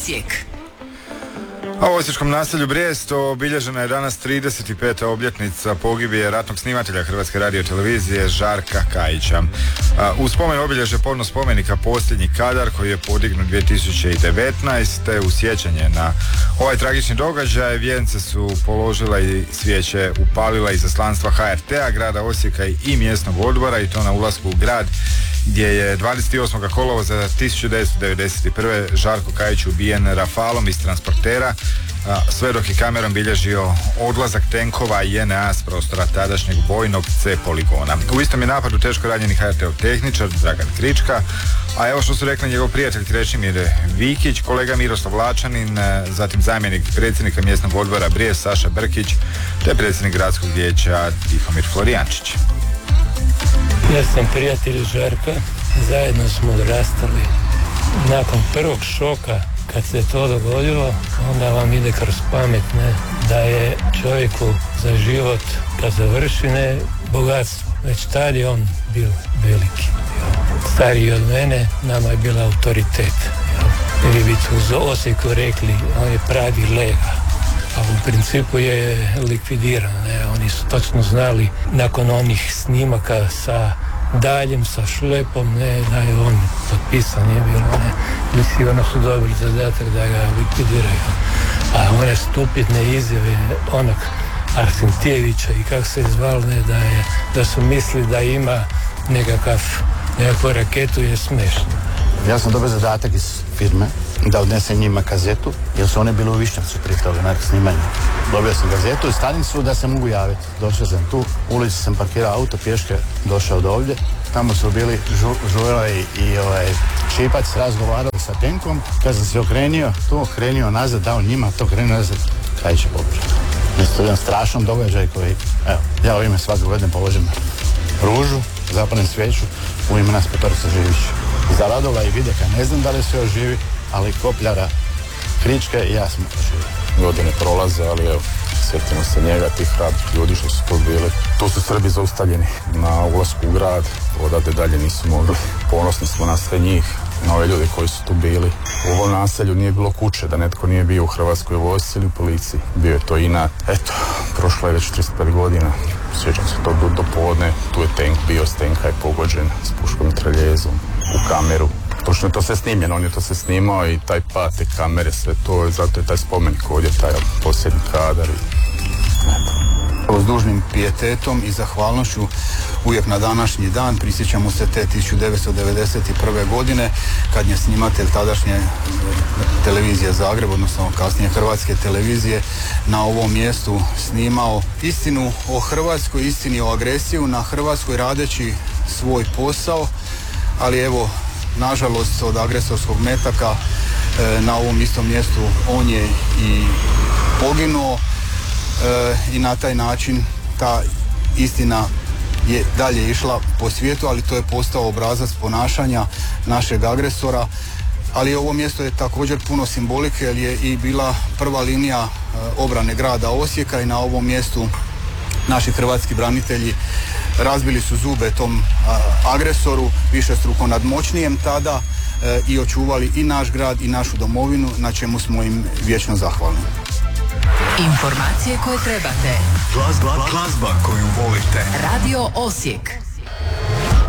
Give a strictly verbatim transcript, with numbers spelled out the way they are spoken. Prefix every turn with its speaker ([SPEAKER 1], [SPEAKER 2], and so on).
[SPEAKER 1] Osijek.
[SPEAKER 2] A u osječkom naselju Brijest obilježena je danas trideset peta obljetnica pogibije ratnog snimatelja Hrvatske radiotelevizije Žarka Kajića. U spomen obilježe podno spomenika Posljednji kadar koji je podignut dvije tisuće devetnaeste. U sjećanje na ovaj tragični događaj vijence su položila i svijeće upalila izaslanstva H R T-a, grada Osijeka i mjesnog odbora, i to na ulasku u grad gdje je dvadeset osmog kolovoza tisuću devetsto devedeset prve. Žarko Kajić ubijen rafalom iz transportera, sve dok je kamerom bilježio odlazak tenkova i J N A s prostora tadašnjeg vojnog C poligona. U istom je napadu teško ranjeni H R T-ov tehničar Dragan Krička, a evo što su rekli njegov prijatelj Krešimir Vikić, kolega Miroslav Lačanin, zatim zamjenik predsjednika mjesnog odbora Brijest Saša Brkić te predsjednik gradskog vijeća Tihomir Florijančić.
[SPEAKER 3] Ja sam prijatelj Žarka, zajedno smo odrastali. Nakon prvog šoka, kad se to dogodilo, onda vam ide kroz pamet, ne, da je čovjeku za život, kad završi, ne, bogatstvo. Već tad je on bio veliki. Stariji od mene, nama je bila autoritet. Vi bi tu u Osijeku rekli, on je pravi lega. A u principu je likvidiran, ne? Oni su točno znali nakon onih snimaka sa daljem, sa šlepom, ne, da je on potpisan, nije bilo, ne, ili sigurno su dobili zadatak da ga likvidiraju. A one stupidne izjave onog Arsentijevića i kako se zvali, ne, da, je, da su mislili da ima nekakav, nekakvu raketu, je smešno.
[SPEAKER 4] Ja sam dobio zadatak iz firme da odnesem njima kazetu, jer su one bile u Višnjevcu prije toga na snimanju. Dobio sam kazetu i stanicu da se mogu javiti. Došao sam tu, u ulici sam parkirao auto, pješke došao do ovdje. Tamo su bili žu, Žuro i, i ovaj, Šipac razgovarali sa tenkom. Kad sam se okrenio, tu okrenio nazad, dao njima, to okrenio nazad, kaj će popričati. Mislim, to je jedan strašan događaj koji, evo, ja u ime svake godine položim ružu, zapalim svijeću, u ime nas petorica živići. Za Radola i Videka ne znam da li se još živi, ali Kopljara, Kričke i ja smo živi.
[SPEAKER 5] Godine prolaze, ali evo, sjetimo se njega, tih hrabrih ljudi što su tu bili. Tu su Srbi zaustavljeni na ulasku u grad, odavde dalje nisu mogli. Ponosni smo na sve njih, na ove ljudi koji su tu bili. U ovom naselju nije bilo kuće da netko nije bio u Hrvatskoj vojsci ili u policiji. Bio je to inat. Eto, prošlo je već trideset pet godina. Sjećam se to do podne, tu je tank bio, s tenka je pogođen s puškom i treljezom u kameru. Pošto je to sve snimljeno, on je to sve snimao i taj pad, te kamere, sve to, zato je taj spomenik ovdje, taj posljednji kadar.
[SPEAKER 6] S dužnim pijetetom i zahvalnošću uvijek na današnji dan prisjećamo se te tisuću devetsto devedeset prve. godine kad je snimatelj tadašnje televizije Zagreb, odnosno kasnije Hrvatske televizije, na ovom mjestu snimao istinu o Hrvatskoj, istini o agresiju na Hrvatskoj radeći svoj posao, ali evo, nažalost, od agresorskog metaka e, na ovom istom mjestu on je i poginuo e, i na taj način ta istina je dalje išla po svijetu, ali to je postao obrazac ponašanja našeg agresora. Ali ovo mjesto je također puno simbolike, jer je i bila prva linija e, obrane grada Osijeka i na ovom mjestu naši hrvatski branitelji razbili su zube tom a, agresoru, višestruko nadmoćnijem tada, e, i očuvali i naš grad i našu domovinu, na čemu smo im vječno zahvalni.
[SPEAKER 1] Informacije koje trebate.
[SPEAKER 7] Glazba, glazba koju volite.
[SPEAKER 1] Radio Osijek.